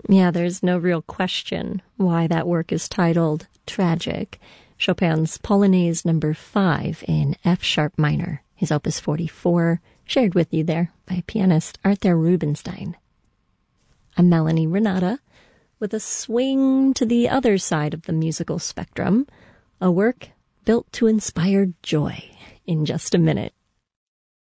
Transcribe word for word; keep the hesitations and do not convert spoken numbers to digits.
Yeah, there's no real question why that work is titled Tragic. Chopin's Polonaise number five in F sharp minor, his opus forty-four, shared with you there by pianist Arthur Rubinstein. I'm Melanie Renata with a swing to the other side of the musical spectrum, a work built to inspire joy in just a minute.